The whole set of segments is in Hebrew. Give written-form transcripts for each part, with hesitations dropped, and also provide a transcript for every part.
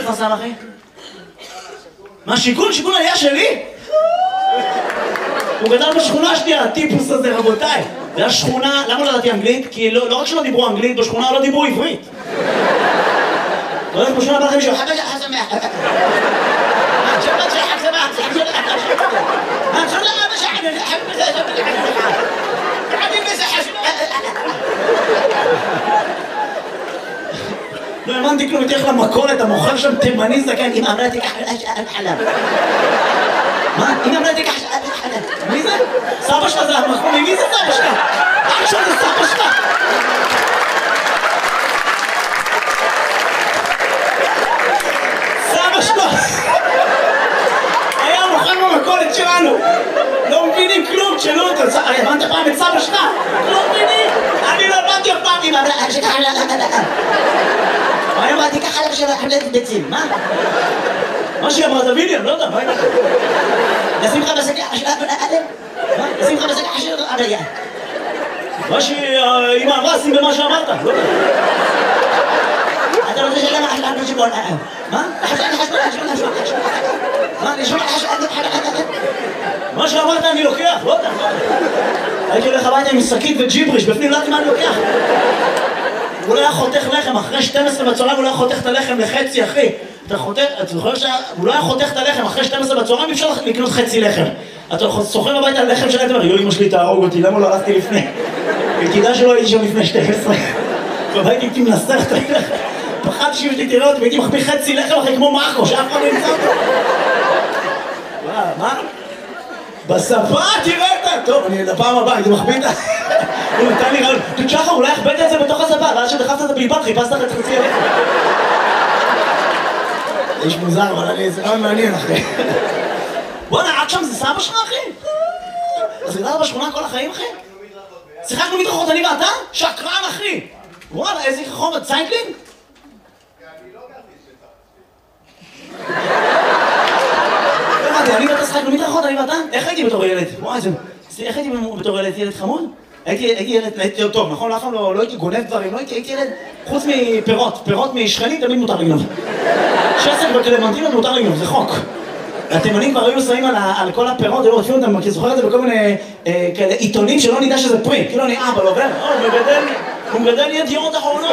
איך נסע אחי? מה, שיכון? שיכון עלייה שלי? הוא גדל בשכונה שלי, הטיפוס הזה, רבותיי. זה היה שכונה, למה לא ידעתי אנגלית? כי לא רק שלא דיברו אנגלית, בשכונה לא דיברו עברית. לא יודעת, בשכונה בא לכם מישהו, חגה חסמח. شبت شحك سماح شو لا مش حب عادي مسح לא האמנתי כלום, תלך למכולת, המוכר שם תימני זקן, אמא אמרה תיקח חלב. מה? אמא אמרה תיקח חלב. מי זה? סבא שלך זה המקום, מי זה סבא שלך? עכשיו זה סבא שלך. סבא שלך. היה מוכר במכולת שלנו. לא מבינים כלום, תשאלו אותו. הבנת פעם את סבא שלך? לא מבינים. אני לא הבנתי אף פעם. אמא אמרה תיקח חלב. אני אמרתי ככה לך של חלטת ביצים, מה? מה שהיא אמרה, תביא לי, אני לא יודע, מה היא אמרה? נשים לך בשקע חשב עליהם? מה? נשים לך בשקע חשב עליהם? מה שהיא אמרה, שים במה שאמרת, לא יודע. אתה רוצה שלמה חשב חשב עליהם? מה? חשב מה? נשמע חשב עליהם? מה שאמרת אני לוקח, לא יודע. הייתי הולך הביתה עם שקית וג'יבריש, בפנים לא יודעת מה אני לוקח. הוא לא היה חותך לחם, אחרי 12 בצהריים הוא לא היה חותך את הלחם לחצי, אחי. אתה חותך, אתה זוכר שהוא לא היה חותך את הלחם, אחרי 12 בצהריים אפשר לקנות חצי לחם. אתה סוחר הביתה על לחם שלהם, אתה אומר, יו, אמא שלי תהרוג אותי, למה לא הלכתי לפני? תדע שלא הייתי שם לפני 12. בבית הייתי מנסח את הלחם. פחדתי שאם שלי תראה אותי, והייתי מחביא חצי לחם אחרי כמו מאקו, שאף אחד לא ימצא אותו. מה? בשפה תראה את טוב, אני לפעם הבאה, הייתי מחביא את ה... הוא נתן לי רעיון, שחר, אולי הכבדת את זה בתוך השפה, ואז שדחפת את הבלבד, חיפשת לך את חצי הלחם. איש מוזר, אבל זה רעיון מעניין, אחי. בוא'נה, עד שם זה סבא שלך, אחי? אז גדלת בשכונה כל החיים, אחי? שיחקנו מדרכות, אני ואתה? שקרן, אחי! וואלה, איזה חומר, ציינקלינג? אני לא גרתי אני ואתה שחקנו מדרכות, אני ואתה? איך הייתי בתור ילד? וואי, איך הייתי בתור ילד? ילד חמוד? הייתי ילד טוב, נכון? אף פעם לא הייתי גונב דברים, לא הייתי ילד... חוץ מפירות, פירות משכנים תמיד מותר לגנוב. שסק וקלמנטינות מותר לגנוב, זה חוק. התימנים כבר היו שמים על כל הפירות, ולא רודפים אותם, כי זוכר את זה בכל מיני כאלה עיתונים שלא נדע שזה פרי. כאילו אני אבל עובר, הוא מגדל ידיעות אחרונות.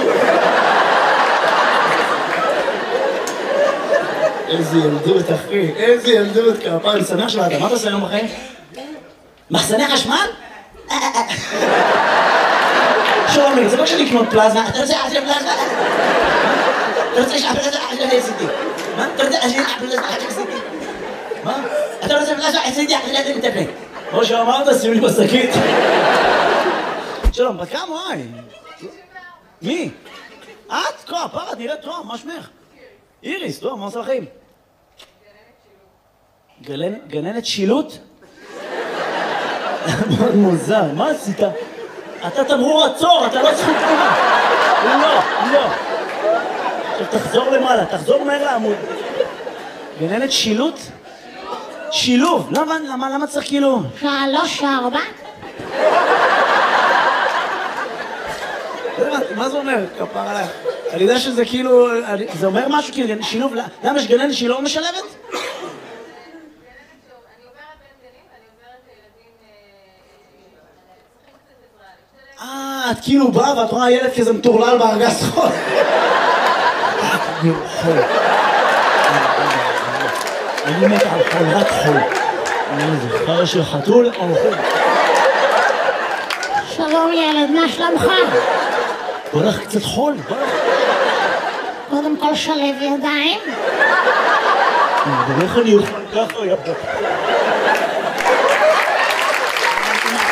איזה ילדות, אחי, איזה ילדות, כפר, אני שמח שבאת, מה אתה עושה היום בחיים? מחסני חשמל? שומי, זה לא שאני לקנות פלזמה, אתה רוצה לעשות פלזמה? אתה רוצה לשאפר את זה אחרי עשיתי? מה? אתה רוצה לשאפר את זה אחרי עשיתי? מה? אתה רוצה פלזמה עשיתי אחרי זה מטפל? כמו שאמרת, שים לי בשקית. שלום, בת כמה, וואי? מי? את? כה, פרה, נראית טוב, מה שמך? איריס, טוב, מה עושה לכם? גננת שילוט? מאוד מוזר, מה עשית? אתה תמרור עצור, אתה לא זכות תנועה. לא. עכשיו תחזור למעלה, תחזור מהר לעמוד. גננת שילוט? שילוב. למה צריך כאילו? 3, 4. מה זה אומר? כפר עליך. אני יודע שזה כאילו... זה אומר משהו כאילו שילוב... למה יש גננת שהיא לא משלבת? את כאילו באה ואת רואה ילד כזה מטורלל בארגז חול. אני מת על חול, רק חול. אני זוכר של חתול או חול. שלום ילד, מה שלומך? בוא נלך קצת חול, בוא נלך. קודם כל שלב ידיים. איך אני אוכל ככה, יפה.